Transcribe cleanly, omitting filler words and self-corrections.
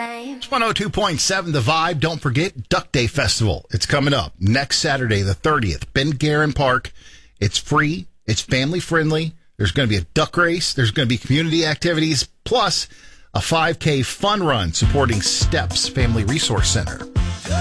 same. It's 102.7 The Vibe. Don't forget Duck Day Festival. It's coming up next Saturday, the 30th. Ben Guerin Park. It's free. It's family friendly. There's going to be a duck race. There's going to be community activities, plus a 5K fun run supporting STEPS Family Resource Center.